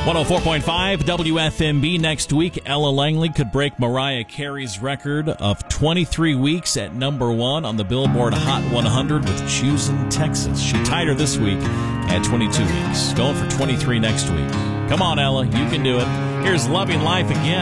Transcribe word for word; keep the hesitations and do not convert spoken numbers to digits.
one oh four point five W F M B. Next week, Ella Langley could break Mariah Carey's record of twenty-three weeks at number one on the Billboard Hot one hundred with Choosing Texas. She tied her this week at twenty-two weeks. Going for twenty-three next week. Come on, Ella. You can do it. Here's Loving Life again.